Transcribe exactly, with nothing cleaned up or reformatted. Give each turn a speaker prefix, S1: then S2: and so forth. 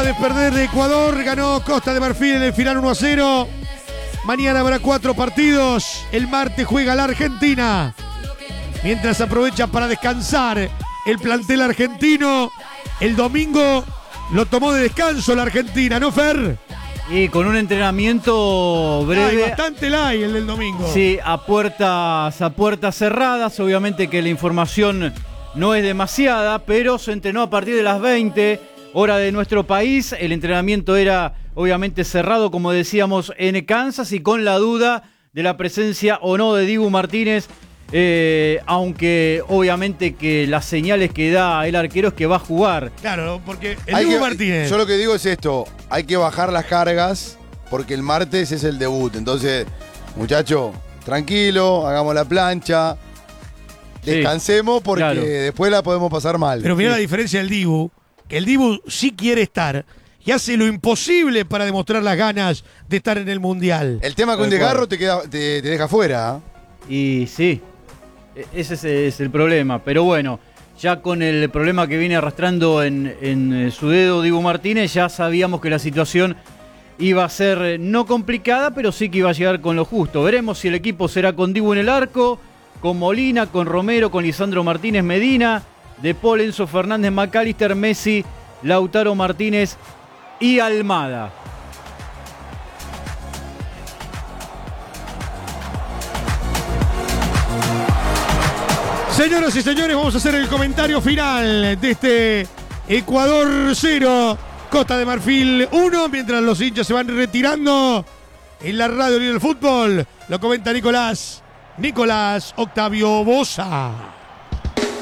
S1: de perder de Ecuador, ganó Costa de Marfil en el final uno a cero. Mañana habrá cuatro partidos. El martes juega la Argentina. Mientras aprovecha para descansar el plantel argentino. El domingo lo tomó de descanso la Argentina, ¿no, Fer?
S2: Y con un entrenamiento breve.
S1: Ay, bastante light el del domingo.
S2: Sí, a puertas, a puertas cerradas. Obviamente que la información no es demasiada, pero se entrenó a partir de las veinte, hora de nuestro país. El entrenamiento era obviamente cerrado, como decíamos, en Kansas, y con la duda de la presencia o no de Dibu Martínez. Eh, aunque obviamente que las señales que da el arquero es que va a jugar.
S1: Claro, porque el
S3: Hay
S1: Dibu
S3: que-
S1: Martínez.
S3: Yo lo que digo es esto, hay que bajar las cargas porque el martes es el debut. Entonces, muchacho, tranquilo, hagamos la plancha,
S2: Sí,
S3: descansemos porque
S2: claro.
S3: después la podemos pasar mal.
S1: Pero mirá
S2: Sí.
S1: la diferencia del Dibu, que el Dibu sí quiere estar y hace lo imposible para demostrar las ganas de estar en el Mundial.
S3: El tema con
S2: Tal
S3: Desgarro
S2: cual.
S3: te, queda, te, te deja fuera. ¿eh?
S2: Y sí, e- ese es, es el problema. Pero bueno, ya con el problema que viene arrastrando en, en eh, su dedo Dibu Martínez, ya sabíamos que la situación iba a ser eh, no complicada, pero sí que iba a llegar con lo justo. Veremos si el equipo será con Dibu en el arco, con Molina, con Romero, con Lisandro Martínez Medina, De Paul, Enzo Fernández, McAllister, Messi, Lautaro Martínez y Almada.
S1: Señoras y señores, vamos a hacer el comentario final de este Ecuador cero, Costa de Marfil uno, mientras los hinchas se van retirando en la radio y en el fútbol. Lo comenta Nicolás, Nicolás Octavio Bosa.